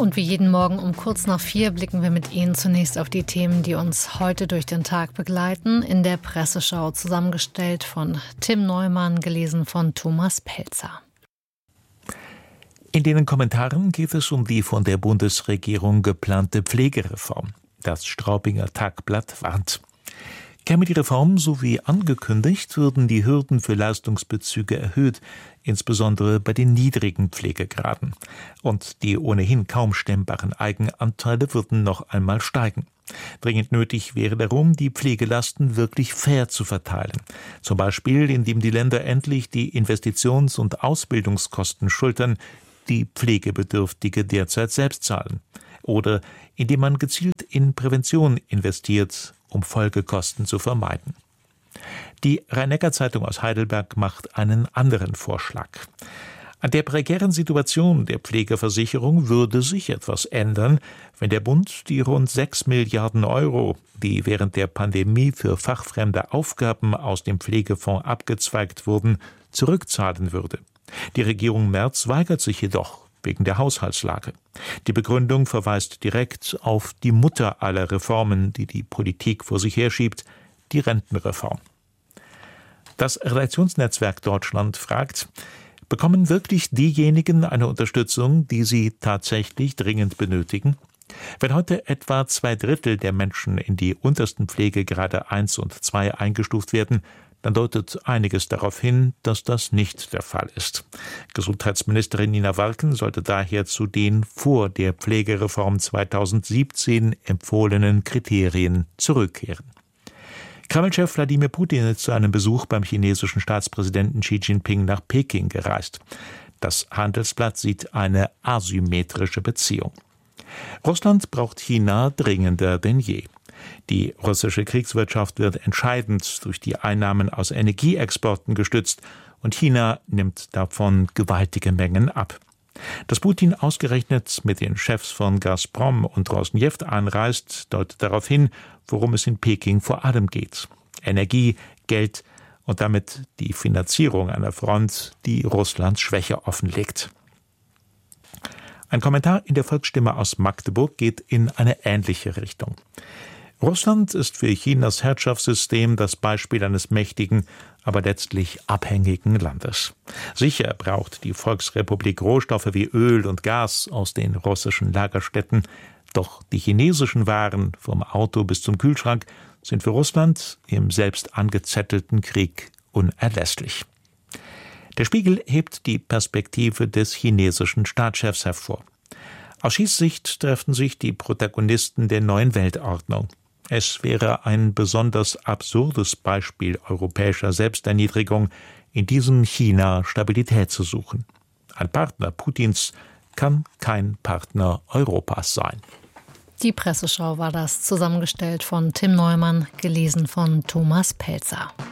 Und wie jeden Morgen um kurz nach 4 blicken wir mit Ihnen zunächst auf die Themen, die uns heute durch den Tag begleiten. In der Presseschau zusammengestellt von Tim Neumann, gelesen von Thomas Pelzer. In den Kommentaren geht es um die von der Bundesregierung geplante Pflegereform. Das Straubinger Tagblatt warnt. Käme die Reform so wie angekündigt, würden die Hürden für Leistungsbezüge erhöht, insbesondere bei den niedrigen Pflegegraden. Und die ohnehin kaum stemmbaren Eigenanteile würden noch einmal steigen. Dringend nötig wäre darum, die Pflegelasten wirklich fair zu verteilen. Zum Beispiel, indem die Länder endlich die Investitions- und Ausbildungskosten schultern, die Pflegebedürftige derzeit selbst zahlen. Oder indem man gezielt in Prävention investiert, um Folgekosten zu vermeiden. Die Rhein-Neckar-Zeitung aus Heidelberg macht einen anderen Vorschlag. An der prekären Situation der Pflegeversicherung würde sich etwas ändern, wenn der Bund die rund 6 Milliarden Euro, die während der Pandemie für fachfremde Aufgaben aus dem Pflegefonds abgezweigt wurden, zurückzahlen würde. Die Regierung Merz weigert sich jedoch wegen der Haushaltslage. Die Begründung verweist direkt auf die Mutter aller Reformen, die die Politik vor sich herschiebt, die Rentenreform. Das Redaktionsnetzwerk Deutschland fragt: Bekommen wirklich diejenigen eine Unterstützung, die sie tatsächlich dringend benötigen? Wenn heute etwa 2/3 der Menschen in die untersten Pflegegrade 1 und 2 eingestuft werden, dann deutet einiges darauf hin, dass das nicht der Fall ist. Gesundheitsministerin Nina Walken sollte daher zu den vor der Pflegereform 2017 empfohlenen Kriterien zurückkehren. Kreml-Chef Wladimir Putin ist zu einem Besuch beim chinesischen Staatspräsidenten Xi Jinping nach Peking gereist. Das Handelsblatt sieht eine asymmetrische Beziehung. Russland braucht China dringender denn je. Die russische Kriegswirtschaft wird entscheidend durch die Einnahmen aus Energieexporten gestützt und China nimmt davon gewaltige Mengen ab. Dass Putin ausgerechnet mit den Chefs von Gazprom und Rosneft anreist, deutet darauf hin, worum es in Peking vor allem geht. Energie, Geld und damit die Finanzierung einer Front, die Russlands Schwäche offenlegt. Ein Kommentar in der Volksstimme aus Magdeburg geht in eine ähnliche Richtung. Russland ist für Chinas Herrschaftssystem das Beispiel eines mächtigen, aber letztlich abhängigen Landes. Sicher braucht die Volksrepublik Rohstoffe wie Öl und Gas aus den russischen Lagerstätten, doch die chinesischen Waren, vom Auto bis zum Kühlschrank, sind für Russland im selbst angezettelten Krieg unerlässlich. Der Spiegel hebt die Perspektive des chinesischen Staatschefs hervor. Aus Xis Sicht treffen sich die Protagonisten der neuen Weltordnung. Es wäre ein besonders absurdes Beispiel europäischer Selbsterniedrigung, in diesem China Stabilität zu suchen. Ein Partner Putins kann kein Partner Europas sein. Die Presseschau war das, zusammengestellt von Tim Neumann, gelesen von Thomas Pelzer.